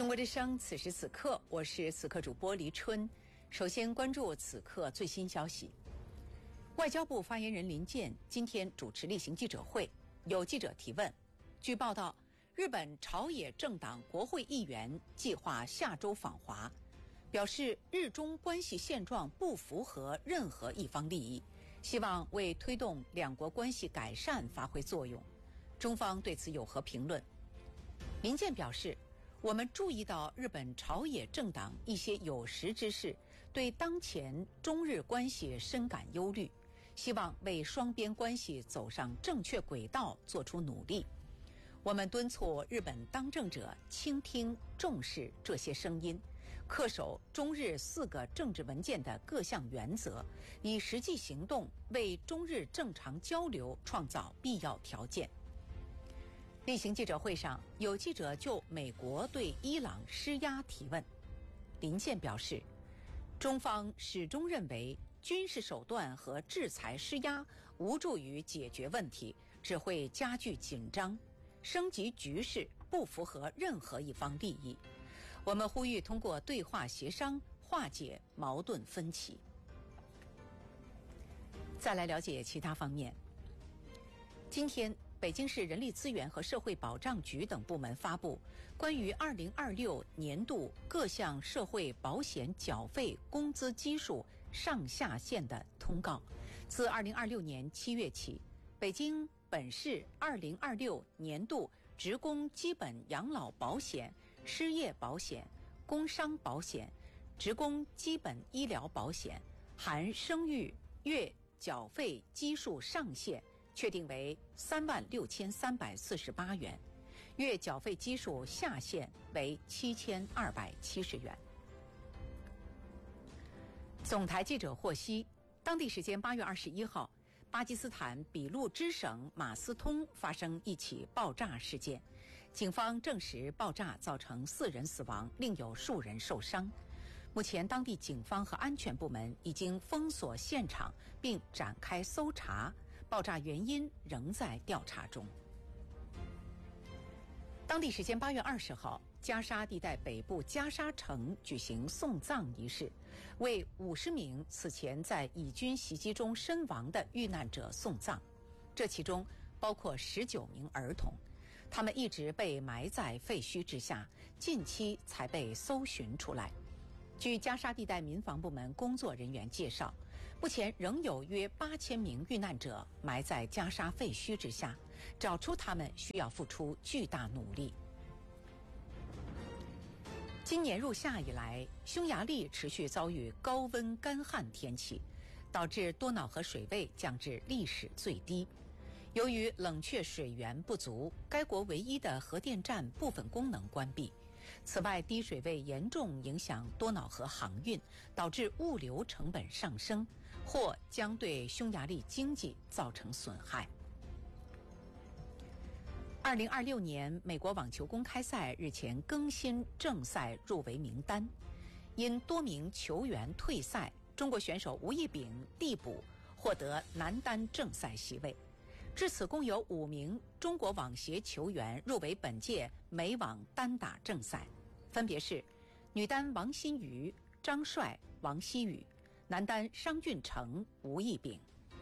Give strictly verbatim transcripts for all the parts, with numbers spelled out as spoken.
中国之声，此时此刻，我是此刻主播黎春。首先关注此刻最新消息。外交部发言人林健今天主持例行记者会，有记者提问。据报道，日本朝野政党国会议员计划下周访华，表示日中关系现状不符合任何一方利益，希望为推动两国关系改善发挥作用。中方对此有何评论？林健表示，我们注意到日本朝野政党一些有识之士对当前中日关系深感忧虑，希望为双边关系走上正确轨道做出努力。我们敦促日本当政者倾听重视这些声音，恪守中日四个政治文件的各项原则，以实际行动为中日正常交流创造必要条件。例行记者会上，有记者就美国对伊朗施压提问。林健表示，中方始终认为军事手段和制裁施压无助于解决问题，只会加剧紧张，升级局势不符合任何一方利益。我们呼吁通过对话协商化解矛盾分歧。再来了解其他方面。今天北京市人力资源和社会保障局等部门发布关于二零二六年度各项社会保险缴费工资基数上下限的通告。自二零二六年七月起，北京本市二零二六年度职工基本养老保险、失业保险、工伤保险、职工基本医疗保险含生育月缴费基数上限确定为三万六千三百四十八元，月缴费基数下限为七千二百七十元。总台记者获悉，当地时间八月二十一号，巴基斯坦俾路支省马斯通发生一起爆炸事件，警方证实爆炸造成四人死亡，另有数人受伤。目前当地警方和安全部门已经封锁现场并展开搜查，爆炸原因仍在调查中。当地时间八月二十号，加沙地带北部加沙城举行送葬仪式，为五十名此前在以军袭击中身亡的遇难者送葬，这其中包括十九名儿童，他们一直被埋在废墟之下，近期才被搜寻出来。据加沙地带民防部门工作人员介绍，目前仍有约八千名遇难者埋在加沙废墟之下，找出他们需要付出巨大努力。今年入夏以来，匈牙利持续遭遇高温干旱天气，导致多瑙河水位降至历史最低。由于冷却水源不足，该国唯一的核电站部分功能关闭。此外，低水位严重影响多瑙河航运，导致物流成本上升，或将对匈牙利经济造成损害。二零二六年美国网球公开赛日前更新正赛入围名单，因多名球员退赛，中国选手吴亦丙递补获得男单正赛席位。至此共有五名中国网协球员入围本届美网单打正赛，分别是女单王欣瑜、张帅、王希雨，男单商运成、吴亦丙。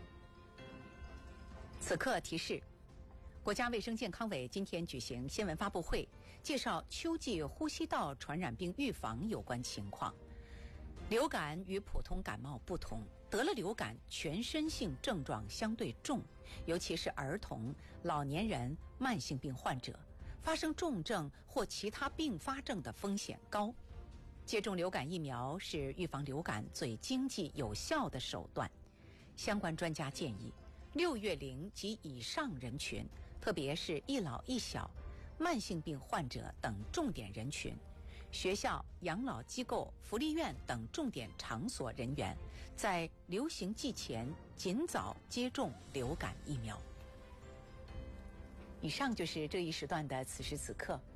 此刻提示，国家卫生健康委今天举行新闻发布会，介绍秋季呼吸道传染病预防有关情况。流感与普通感冒不同，得了流感全身性症状相对重，尤其是儿童、老年人、慢性病患者，发生重症或其他并发症的风险高。接种流感疫苗是预防流感最经济有效的手段。相关专家建议，六月龄及以上人群，特别是一老一小、慢性病患者等重点人群，学校、养老机构、福利院等重点场所人员，在流行季前尽早接种流感疫苗。以上就是这一时段的此时此刻，